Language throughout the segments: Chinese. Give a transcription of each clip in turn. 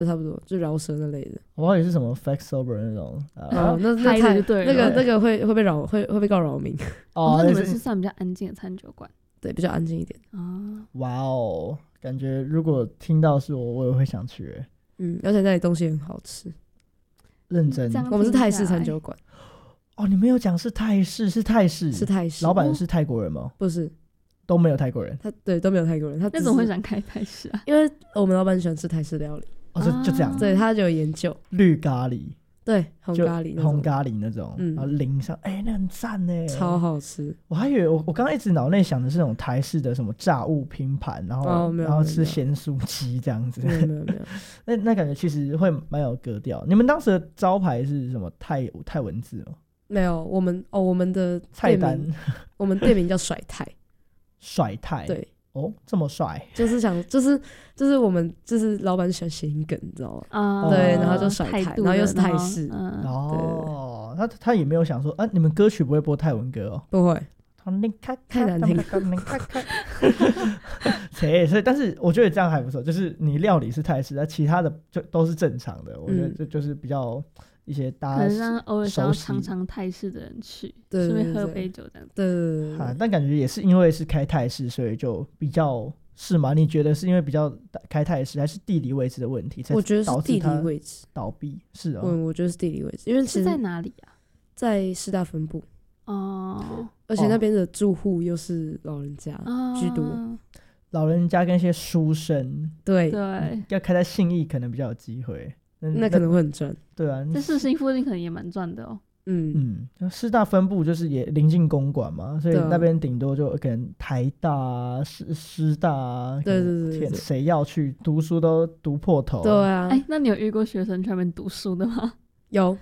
差不多就饶舌那类的。 我还以为是什么 fake sober 那种那嗨的就对了， 那个会被告扰民。 那你们是算比较安静的餐酒馆， 对，比较安静一点啊。 哇哦，感觉如果听到是我也会想去而且那里东西很好吃。 认真， 我们是泰式餐酒馆。 哦，你没有讲是泰式，是泰式，老板是泰国人吗？ 不是， 都没有泰国人。 对，都没有泰国人。他那怎么会想开泰式啊？ 因为我们老板喜欢吃泰式料理。 就这样。 对，他就有研究绿咖喱， 对，红咖喱那种，然后淋上，那很赞呢， 超好吃。 我还以为我刚刚一直脑内想的是那种台式的什么炸物拼盘，然后吃咸酥鸡这样子。 没有。 那感觉其实会蛮有格调。你们当时的招牌是什么泰文字吗？ 没有，我们的菜单， 我们店名叫甩泰。 甩泰， 对。 这么帅， 就是我们就是老板喜欢谐音梗，你知道吗？对，然后就甩泰，然后又是泰式。 他也没有想说你们歌曲不会播泰文歌哦？ 不会， 太难听。 所以但是我觉得这样还不错，就是你料理是泰式，但其他的就都是正常的。我觉得这就是比较一些大家可能让偶尔想要尝尝泰式的人去，顺便喝杯酒这样。 对。 但感觉也是因为是开泰式，所以就比较是吗？你觉得是因为比较开泰式，还是地理位置的问题？ 我觉得是地理位置倒闭，是我觉得是地理位置，因为其实是在哪里啊？ 在师大分部而且那边的住户又是老人家居多， 老人家跟一些书生， 对， 要开在信义可能比较有机会。 那可能会很赚。 对啊， 在世新附近可能也蛮赚的哦。 师大分部就是也临近公馆嘛，所以那边顶多就可能台大、师大， 对， 谁要去读书都读破头。 对啊， 那你有遇过学生去那边读书的吗？ 有，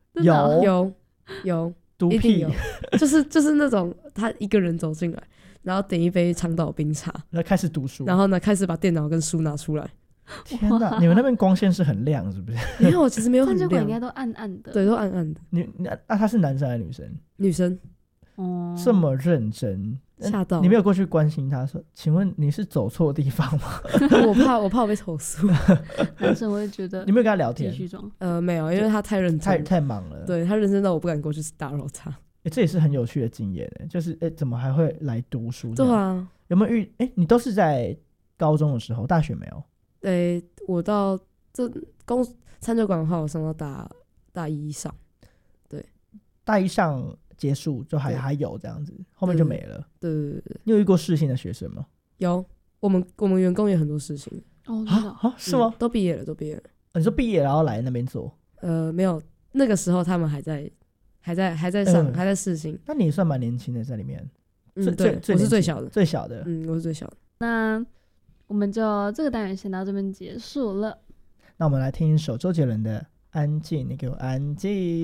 读屁有，就是那种他一个人走进来，然后点一杯长岛冰茶， 然后开始读书， 然后呢开始把电脑跟书拿出来。 天哪，你们那边光线是很亮是不是？ 没有，其实没有很亮， 应该都暗暗的。 对，都暗暗的。 他是男生还是女生？ 女生。 这么认真， 吓到。 你没有过去关心他说，请问你是走错地方吗？ 我怕我被投诉。 男生我会觉得你没有跟他聊天？ 没有，因为他太认真， 太忙了。 对，他认真到我不敢过去打扰他。 这也是很有趣的经验就是怎么还会来读书？ 对啊， 有没有你都是在高中的时候，大学没有？ 我到餐酒馆的话，我上到大一上。对， 大一上结束就还有这样子，后面就没了。 对。 你有遇过世新的学生吗？ 有，我们员工也很多事情。 是吗？ 都毕业了。 你说毕业然后来那边做？ 没有，那个时候他们还在上，还在试新。 那你算蛮年轻的在里面。 对，我是最小的。 我是最小的。 那我们就这个单元先到这边结束了。 那我们来听一首周杰伦的《安静》，你给我安静。